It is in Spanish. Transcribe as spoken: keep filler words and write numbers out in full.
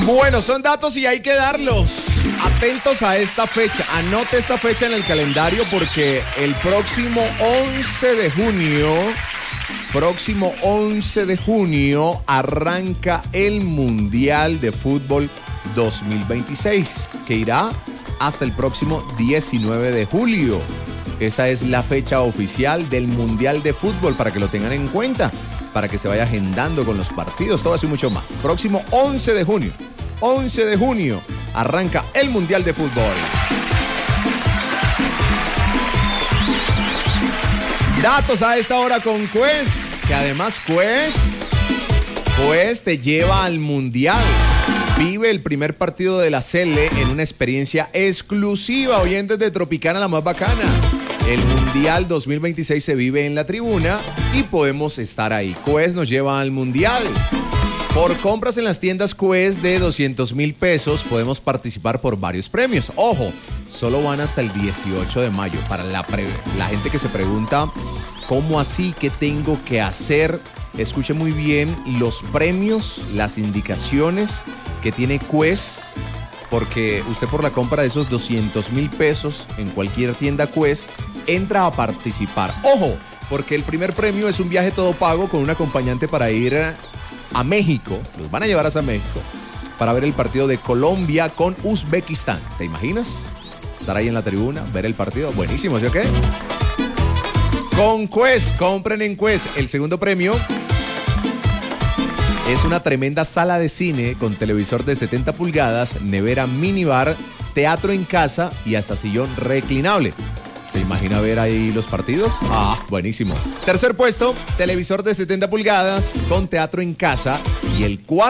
Bueno, son datos y hay que darlos. Atentos a esta fecha. Anote esta fecha en el calendario porque el próximo once de junio, próximo once de junio arranca el Mundial de Fútbol dos mil veintiséis, que irá hasta el próximo diecinueve de julio. Esa es la fecha oficial del Mundial de Fútbol, para que lo tengan en cuenta, para que se vaya agendando con los partidos, todo eso y mucho más. Próximo once de junio, once de junio, arranca el Mundial de Fútbol. Datos a esta hora con Quest, que además Quest, Quest te lleva al Mundial. Vive el primer partido de la Cele en una experiencia exclusiva, oyentes de Tropicana, la más bacana. El Mundial dos mil veintiséis se vive en la tribuna y podemos estar ahí. Quest nos lleva al Mundial. Por compras en las tiendas Quest de doscientos mil pesos podemos participar por varios premios. Ojo, solo van hasta el dieciocho de mayo. Para la, pre- la gente que se pregunta, ¿cómo así? ¿Qué tengo que hacer? Escuche muy bien los premios, las indicaciones que tiene Quest, porque usted por la compra de esos doscientos mil pesos en cualquier tienda Quest entra a participar. Ojo, porque el primer premio es un viaje todo pago con un acompañante para ir a México. Los van a llevar hasta México para ver el partido de Colombia con Uzbekistán. ¿Te imaginas? Estar ahí en la tribuna, ver el partido. Buenísimo, ¿sí o qué? Con Quest, compren en Quest. El segundo premio es una tremenda sala de cine con televisor de setenta pulgadas, nevera minibar, teatro en casa y hasta sillón reclinable. ¿Se imagina ver ahí los partidos? Ah, buenísimo. Tercer puesto, televisor de setenta pulgadas con teatro en casa. Y el cuarto